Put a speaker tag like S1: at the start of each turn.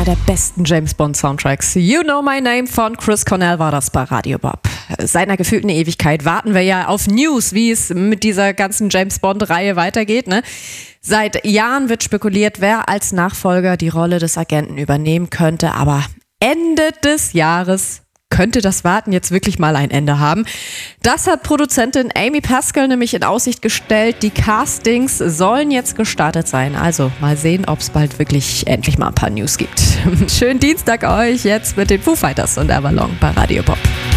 S1: der besten James-Bond-Soundtracks. You Know My Name von Chris Cornell war das bei Radio Bob. Seit einer gefühlten Ewigkeit warten wir ja auf News, wie es mit dieser ganzen James-Bond-Reihe weitergeht. Ne? Seit Jahren wird spekuliert, wer als Nachfolger die Rolle des Agenten übernehmen könnte. Aber Ende des Jahres könnte das Warten jetzt wirklich mal ein Ende haben. Das hat Produzentin Amy Pascal nämlich in Aussicht gestellt. Die Castings sollen jetzt gestartet sein. Also mal sehen, ob es bald wirklich endlich mal ein paar News gibt. Schönen Dienstag euch jetzt mit den Foo Fighters und Everlong bei Radio Bob.